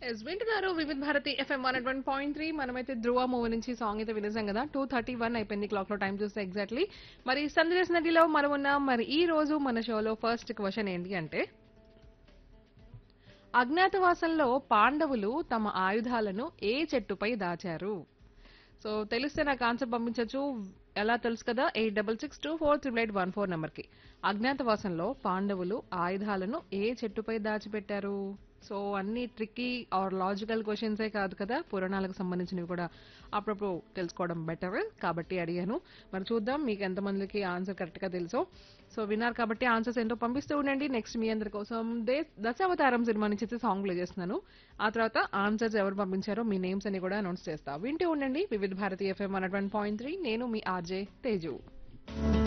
Yes వింటున్నారు వివిధ Bharati FM 101.3. మనమైతే ధ్రువ మూవీ నుంచి సాంగ్ అయితే వినేసాం కదా. 2:31 అయిపోయింది క్లాక్ లో టైం చూస్తే ఎగ్జాక్ట్లీ. మరి సందేశ్ నదిలో మనం ఉన్నాం. మరి ఈ రోజు మన షోలో ఫస్ట్ క్వశ్చన్ ఏంటి అంటే, అజ్ఞాతవాసంలో పాండవులు తమ ఆయుధాలను ఏ చెట్టుపై దాచారు? సో తెలిస్తే నాకు ఆన్సర్ పంపించొచ్చు. ఎలా తెలుసు కదా, 8662438814 నెంబర్కి. అజ్ఞాతవాసంలో పాండవులు ఆయుధాలను ఏ చెట్టుపై దాచిపెట్టారు? సో అన్ని ట్రిక్కీ ఆర్ లాజికల్ క్వశ్చన్సే కాదు కదా, పురాణాలకు సంబంధించినవి కూడా అప్పుడప్పుడు తెలుసుకోవడం బెటర్ కాబట్టి అడిగాను. మరి చూద్దాం మీకు ఎంతమందికి ఆన్సర్ కరెక్ట్ గా తెలుసో. సో విన్నారు కాబట్టి ఆన్సర్స్ ఏంటో పంపిస్తూ ఉండండి. నెక్స్ట్ మీ అందరి కోసం దశావతారం సినిమా నుంచి అయితే సాంగ్ ప్లే చేస్తున్నాను. ఆ తర్వాత ఆన్సర్స్ ఎవరు పంపించారో మీ నేమ్స్ అని కూడా అనౌన్స్ చేస్తా. వింటూ ఉండండి వివిధ భారతి ఎఫ్ఎం 101.3. నేను మీ ఆర్జే తేజు.